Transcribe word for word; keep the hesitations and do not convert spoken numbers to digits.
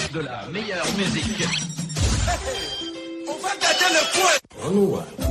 de la meilleure musique. On va gâter le coin. On